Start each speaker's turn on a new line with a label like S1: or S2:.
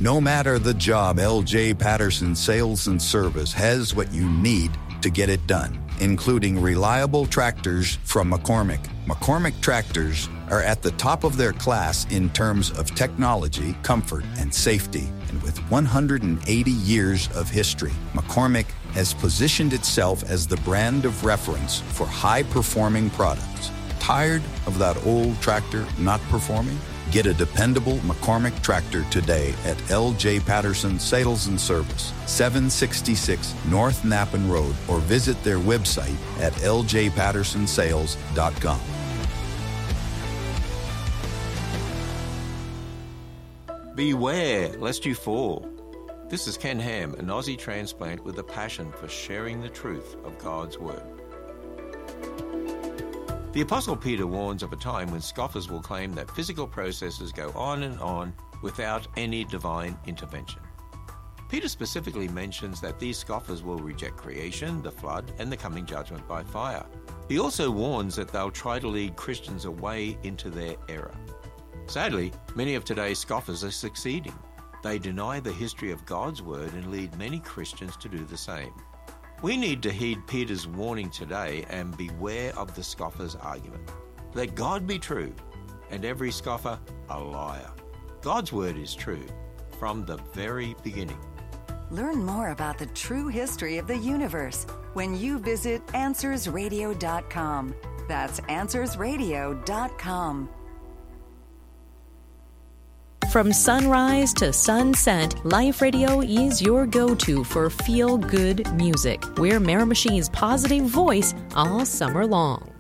S1: No matter the job, L.J. Patterson Sales and Service has what you need to get it done, including reliable tractors from McCormick. McCormick tractors are at the top of their class in terms of technology, comfort, and safety. And with 180 years of history, McCormick has positioned itself as the brand of reference for high-performing products. Tired of that old tractor not performing? Get a dependable McCormick tractor today at L.J. Patterson Sales and Service, 766 North Nappen Road, or visit their website at ljpattersonsales.com.
S2: Beware lest you fall. This is Ken Ham, an Aussie transplant with a passion for sharing the truth of God's Word. The Apostle Peter warns of a time when scoffers will claim that physical processes go on and on without any divine intervention. Peter specifically mentions that these scoffers will reject creation, the flood, and the coming judgment by fire. He also warns that they'll try to lead Christians away into their error. Sadly, many of today's scoffers are succeeding. They deny the history of God's Word and lead many Christians to do the same. We need to heed Peter's warning today and beware of the scoffer's argument. Let God be true, and every scoffer a liar. God's Word is true from the very beginning.
S3: Learn more about the true history of the universe when you visit AnswersRadio.com. That's AnswersRadio.com.
S4: From sunrise to sunset, Life Radio is your go-to for feel-good music. We're Miramachine's positive voice all summer long.